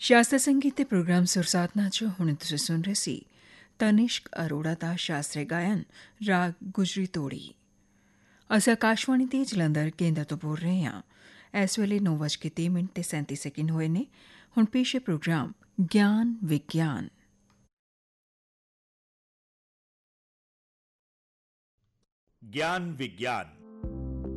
ਸ਼ਾਸਤਰੀ ਸੰਗੀਤ ਦੇ ਪ੍ਰੋਗਰਾਮ ਸੁਰਸਾਤਨਾ 'ਚ ਹੁਣ ਤੁਸੀਂ ਸੁਣ ਰਹੇ ਸੀ ਤਨਿਸ਼ਕ ਅਰੋੜਾ ਦਾ ਸ਼ਾਸਤਰੀ ਗਾਇਨ ਰਾਗ ਗੁਜਰੀ ਤੋੜੀ। ਅਸੀਂ ਆਕਾਸ਼ਵਾਣੀ ਤੇ ਜਲੰਧਰ ਕੇਂਦਰ ਤੋਂ ਬੋਲ ਰਹੇ ਹਾਂ। ਇਸ ਵੇਲੇ 9:30 ਹੋਏ ਨੇ। ਹੁਣ ਪੇਸ਼ ਹੈ ਪ੍ਰੋਗਰਾਮ ਗਿਆਨ ਵਿਗਿਆਨ। ज्ञान विज्ञान